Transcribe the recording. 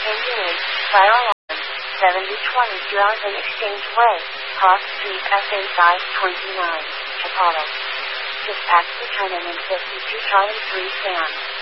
Engineers, Fire Alarm, 7020 Drazen Exchange Way, Cross Street SHI 29, Chapala. Dispatch to Chinaman 52 Charlie 3 Sam.